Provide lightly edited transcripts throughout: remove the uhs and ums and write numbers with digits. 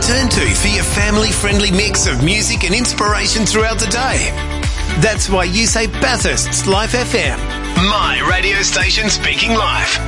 turn to for your family-friendly mix of music and inspiration throughout the day. That's why you say Bathurst's Life FM, my radio station speaking life.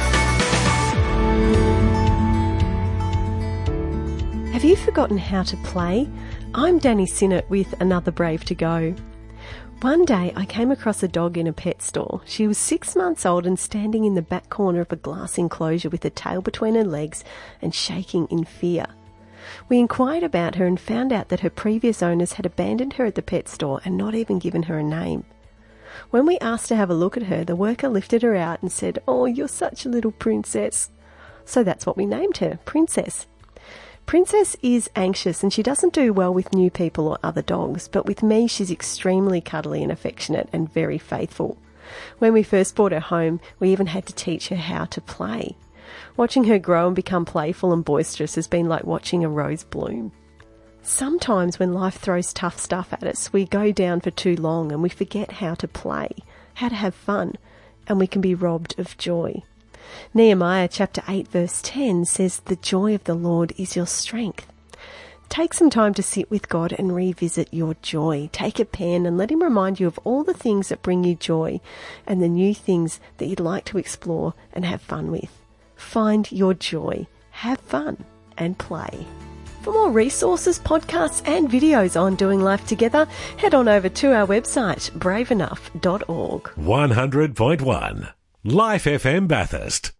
Have you forgotten how to play? I'm Danny Sinnott with Another Brave to Go. One day I came across a dog in a pet store. She was 6 months old and standing in the back corner of a glass enclosure with her tail between her legs and shaking in fear. We inquired about her and found out that her previous owners had abandoned her at the pet store and not even given her a name. When we asked to have a look at her, the worker lifted her out and said, "Oh, you're such a little princess." So that's what we named her, Princess. Princess is anxious and she doesn't do well with new people or other dogs, but with me she's extremely cuddly and affectionate and very faithful. When we first brought her home, we even had to teach her how to play. Watching her grow and become playful and boisterous has been like watching a rose bloom. Sometimes when life throws tough stuff at us, we go down for too long and we forget how to play, how to have fun, and we can be robbed of joy. Nehemiah chapter 8 verse 10 says, "The joy of the Lord is your strength." Take some time to sit with God and revisit your joy. Take a pen and let him remind you of all the things that bring you joy and the new things that you'd like to explore and have fun with. Find your joy, have fun and play. For more resources, podcasts and videos on doing life together, head on over to our website, braveenough.org. 100.1 Life FM Bathurst.